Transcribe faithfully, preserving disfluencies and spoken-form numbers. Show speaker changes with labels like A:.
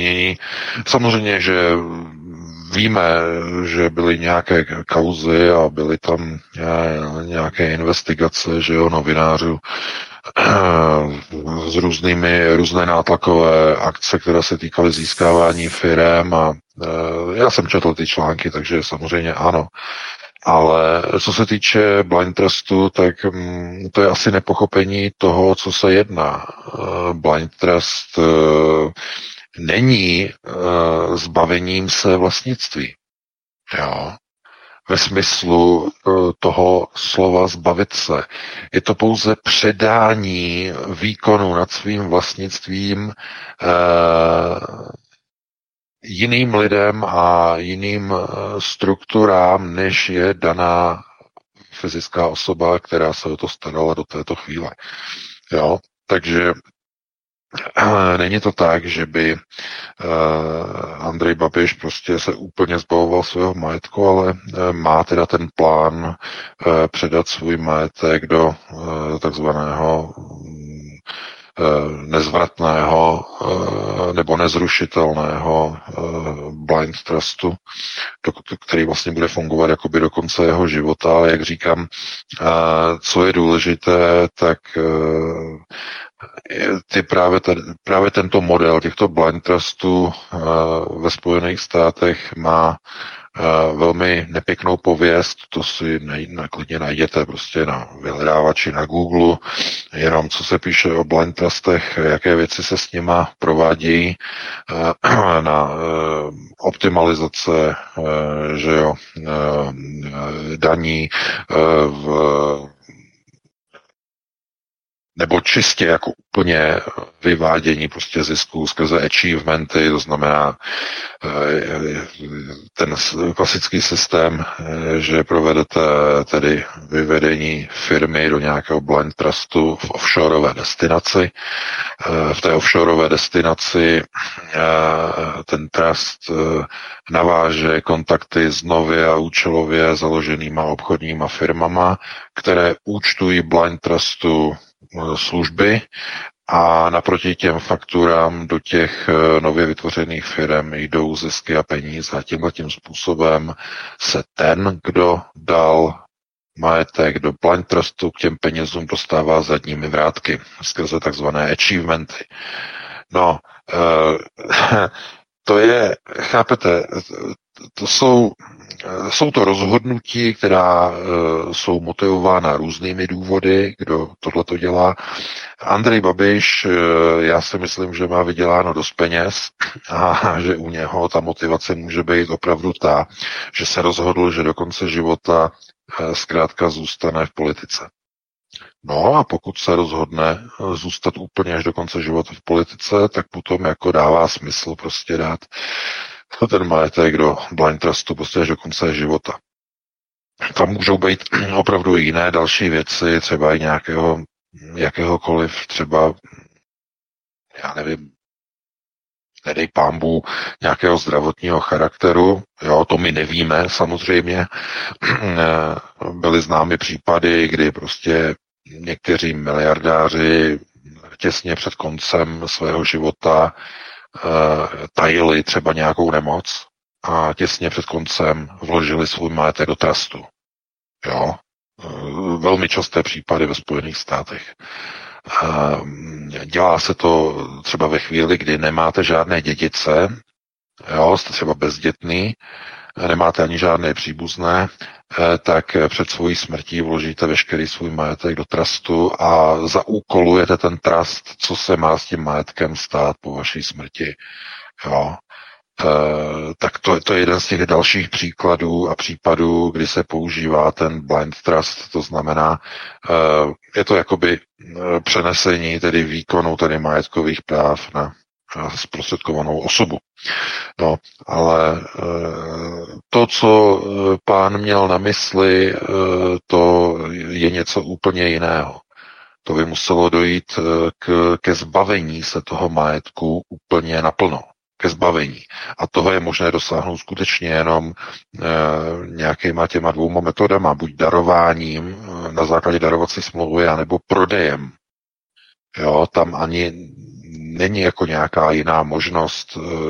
A: obvinění. Samozřejmě, že víme, že byly nějaké kauzy a byly tam nějaké investigace, že jo, novinářů s různými, různé nátlakové akce, které se týkaly získávání firem a já jsem četl ty články, takže samozřejmě ano. Ale co se týče blind trustu, tak mm, to je asi nepochopení toho, co se jedná. Blind trust není uh, zbavením se vlastnictví. Jo. Ve smyslu uh, toho slova zbavit se. Je to pouze předání výkonu nad svým vlastnictvím uh, jiným lidem a jiným uh, strukturám, než je daná fyzická osoba, která se o to starala do této chvíle. Jo. Takže není to tak, že by uh, Andrej Babiš prostě se úplně zbavoval svého majetku, ale uh, má teda ten plán uh, předat svůj majetek do uh, takzvaného nezvratného nebo nezrušitelného blind trustu, který vlastně bude fungovat jakoby do konce jeho života. Ale jak říkám, co je důležité, tak ty právě, tady, právě tento model těchto blind trustů ve Spojených státech má velmi nepěknou pověst, to si nej, klidně najděte prostě na vyhledávači na Google, jenom co se píše o blind trustech, jaké věci se s nima provádějí na optimalizace, že jo, daní v nebo čistě jako úplně vyvádění prostě zisků skrze achievementy, to znamená ten klasický systém, že provedete tedy vyvedení firmy do nějakého blind trustu v offshoreové destinaci. V té offshoreové destinaci ten trust naváže kontakty s nově a účelově založenýma obchodníma firmama, které účtují blind trustu služby a naproti těm fakturám do těch nově vytvořených firm jdou zisky a peníze. A tímhle tím způsobem se ten, kdo dal majetek do blind trustu, k těm penězům dostává zadními vrátky skrze takzvané achievementy. No, to je, chápete, to jsou Jsou to rozhodnutí, která e, jsou motivována různými důvody, kdo tohleto dělá. Andrej Babiš, e, já si myslím, že má vyděláno dost peněz a že u něho ta motivace může být opravdu ta, že se rozhodl, že do konce života e, zkrátka zůstane v politice. No a pokud se rozhodne zůstat úplně až do konce života v politice, tak potom jako dává smysl prostě dát ten majetek do blind trustu prostě až do konce života. Tam můžou být opravdu jiné další věci, třeba i nějakého, jakéhokoliv, třeba, já nevím, nedej pánbů, nějakého zdravotního charakteru, jo, to my nevíme samozřejmě. Byly známy případy, kdy prostě někteří miliardáři těsně před koncem svého života tajili třeba nějakou nemoc a těsně před koncem vložili svůj majetek do trustu. Jo? Velmi časté případy ve Spojených státech. Dělá se to třeba ve chvíli, kdy nemáte žádné dědice, jo? Jste třeba bezdětný, nemáte ani žádné příbuzné, tak před svojí smrtí vložíte veškerý svůj majetek do trustu a zaúkolujete ten trust, co se má s tím majetkem stát po vaší smrti. Jo. E, tak to, to je jeden z těch dalších příkladů a případů, kdy se používá ten blind trust, to znamená, e, je to jakoby přenesení tedy výkonu tedy majetkových práv na zprostředkovanou osobu. No, ale to, co pán měl na mysli, to je něco úplně jiného. To by muselo dojít k, ke zbavení se toho majetku úplně naplno. Ke zbavení. A toho je možné dosáhnout skutečně jenom e, nějakýma těma dvouma metodama, buď darováním na základě darovací smlouvy, anebo prodejem. Jo, tam ani není jako nějaká jiná možnost